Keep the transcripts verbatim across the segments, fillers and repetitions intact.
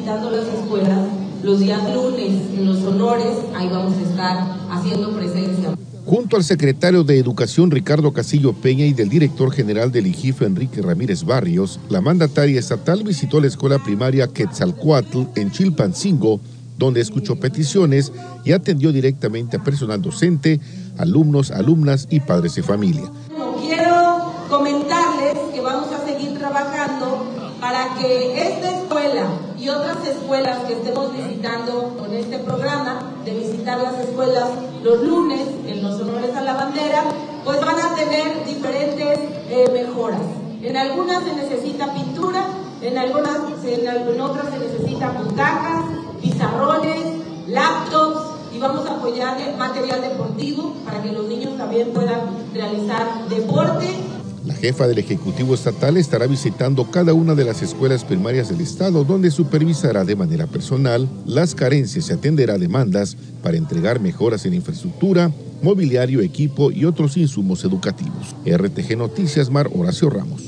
visitando las escuelas. Los días lunes, en los honores, ahí vamos a estar haciendo presencia. Junto al secretario de Educación Ricardo Castillo Peña y del director general del I G I F Enrique Ramírez Barrios, la mandataria estatal visitó la escuela primaria Quetzalcoatl en Chilpancingo, donde escuchó peticiones y atendió directamente a personal docente, alumnos, alumnas y padres de familia. Quiero comentarles que vamos a seguir trabajando para que esta escuela y otras escuelas que estemos visitando con este programa de visitar las escuelas los lunes en los honores a la bandera, pues van a tener diferentes eh, mejoras. En algunas se necesita pintura, en algunas, en, en otras se necesitan butacas, pizarrones, laptops, y vamos a apoyarle material deportivo para que los niños también puedan realizar deporte. La jefa del Ejecutivo Estatal estará visitando cada una de las escuelas primarias del Estado, donde supervisará de manera personal las carencias y atenderá demandas para entregar mejoras en infraestructura, mobiliario, equipo y otros insumos educativos. R T G Noticias, Mar Horacio Ramos.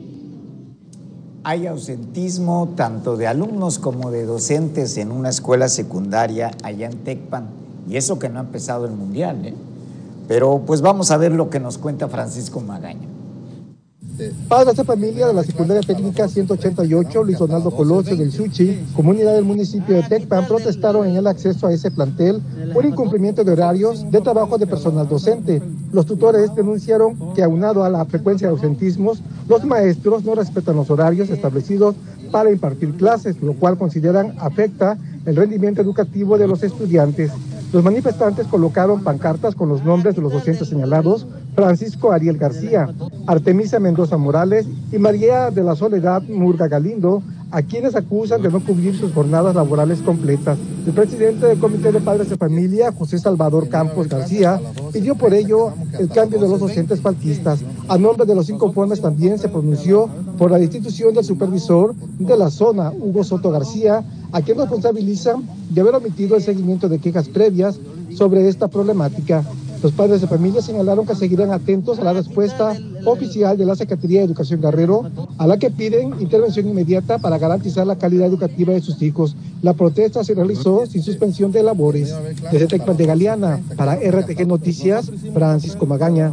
Hay ausentismo tanto de alumnos como de docentes en una escuela secundaria allá en Tecpan, y eso que no ha empezado el mundial, ¿eh? Pero pues vamos a ver lo que nos cuenta Francisco Magaña. Padres de familia de la secundaria técnica ciento ochenta y ocho, Luis Donaldo Colosio del Suchi, comunidad del municipio de Tecpan, protestaron en el acceso a ese plantel por incumplimiento de horarios de trabajo de personal docente. Los tutores denunciaron que, aunado a la frecuencia de ausentismos, los maestros no respetan los horarios establecidos para impartir clases, lo cual consideran afecta el rendimiento educativo de los estudiantes. Los manifestantes colocaron pancartas con los nombres de los docentes señalados: Francisco Ariel García, Artemisa Mendoza Morales y María de la Soledad Murga Galindo, a quienes acusan de no cubrir sus jornadas laborales completas. El presidente del Comité de Padres de Familia, José Salvador Campos García, pidió por ello el cambio de los docentes faltistas. A nombre de los inconformes también se pronunció por la destitución del supervisor de la zona, Hugo Soto García, a quien responsabilizan de haber omitido el seguimiento de quejas previas sobre esta problemática. Los padres de familia señalaron que seguirán atentos a la respuesta oficial de la Secretaría de Educación Guerrero, a la que piden intervención inmediata para garantizar la calidad educativa de sus hijos. La protesta se realizó sin suspensión de labores. Desde Tecpan de Galeana, para R T G Noticias, Francisco Magaña.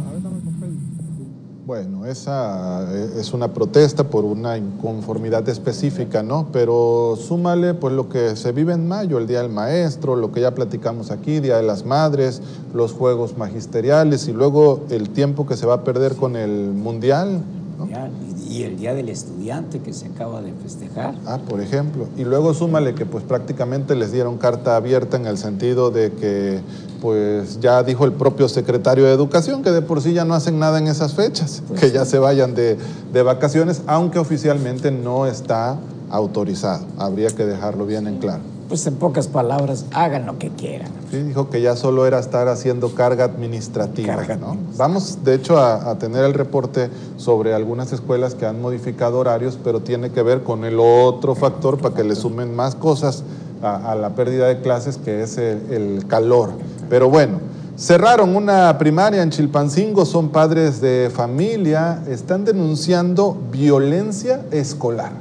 Bueno, esa es una protesta por una inconformidad específica, ¿no? Pero súmale pues lo que se vive en mayo, el Día del Maestro, lo que ya platicamos aquí, Día de las Madres, los Juegos Magisteriales y luego el tiempo que se va a perder con el Mundial, ¿no? Y el Día del Estudiante que se acaba de festejar. Ah, por ejemplo. Y luego súmale que pues prácticamente les dieron carta abierta en el sentido de que pues ya dijo el propio secretario de Educación que de por sí ya no hacen nada en esas fechas, pues que sí, ya se vayan de, de vacaciones, aunque oficialmente no está autorizado. Habría que dejarlo bien en claro. Pues en pocas palabras, hagan lo que quieran. Sí, dijo que ya solo era estar haciendo carga administrativa, carga, ¿no? Vamos, de hecho, a, a tener el reporte sobre algunas escuelas que han modificado horarios, pero tiene que ver con el otro factor para que le sumen más cosas a, a la pérdida de clases, que es el, el calor. Pero bueno, cerraron una primaria en Chilpancingo, son padres de familia, están denunciando violencia escolar.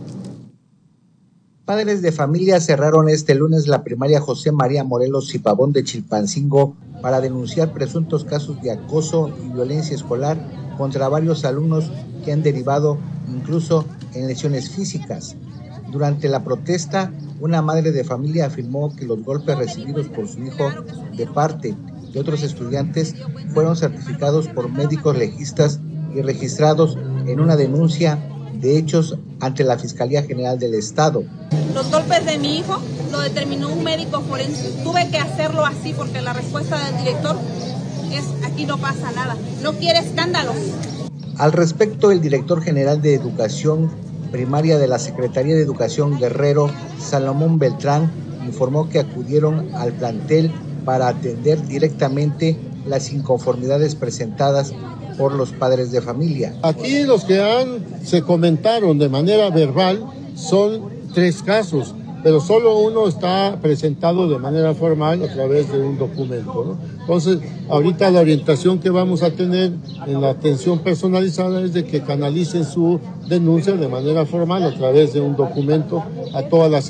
Padres de familia cerraron este lunes la primaria José María Morelos y Pavón de Chilpancingo para denunciar presuntos casos de acoso y violencia escolar contra varios alumnos que han derivado incluso en lesiones físicas. Durante la protesta, una madre de familia afirmó que los golpes recibidos por su hijo de parte de otros estudiantes fueron certificados por médicos legistas y registrados en una denuncia de hechos ante la Fiscalía General del Estado. Los golpes de mi hijo lo determinó un médico forense. Tuve que hacerlo así porque la respuesta del director es: aquí no pasa nada, no quiere escándalos. Al respecto, el director general de Educación Primaria de la Secretaría de Educación Guerrero, Salomón Beltrán, informó que acudieron al plantel para atender directamente las inconformidades presentadas por los padres de familia. Aquí los que han, se comentaron de manera verbal son tres casos, pero solo uno está presentado de manera formal a través de un documento, ¿no? Entonces, ahorita la orientación que vamos a tener en la atención personalizada es de que canalicen su denuncia de manera formal a través de un documento a todas las